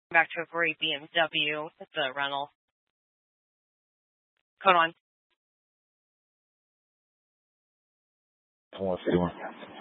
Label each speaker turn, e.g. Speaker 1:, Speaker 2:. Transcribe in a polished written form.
Speaker 1: Back to a great BMW. It's a rental. Code on.
Speaker 2: I want to see one.